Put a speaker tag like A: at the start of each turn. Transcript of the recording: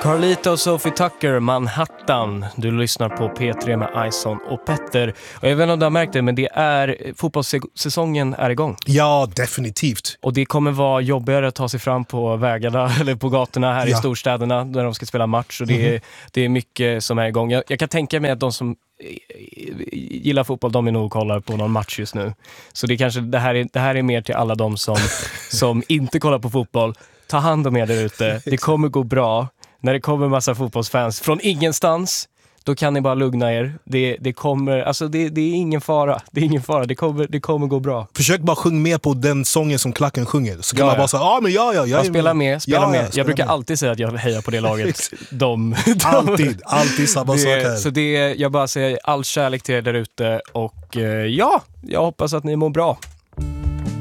A: Carlito och Sophie Tucker, Manhattan. Du lyssnar på P3 med Ison och Petter. Och jag vet inte om du har märkt det, men det är fotbollssäsongen är igång.
B: Ja, definitivt.
A: Och det kommer vara jobbigare att ta sig fram på vägarna eller på gatorna här i storstäderna där de ska spela match. Och det är mycket som är igång. Jag kan tänka mig att de som gillar fotboll, de är nog kollar på någon match just nu. Så det kanske det här är mer till alla de som inte kollar på fotboll. Ta hand om er där ute. Det kommer gå bra. När det kommer en massa fotbollsfans från ingenstans, då kan ni bara lugna er. Det kommer, alltså det är ingen fara. Det är ingen fara. Det kommer gå bra.
B: Försök bara sjunga med på den sången som klacken sjunger. Så kan man bara säga, men jag
A: spela med. Jag brukar alltid säga att jag hejar på det laget. Alltid samma sak här. Så jag bara säger all kärlek till er där ute. Och jag hoppas att ni mår bra.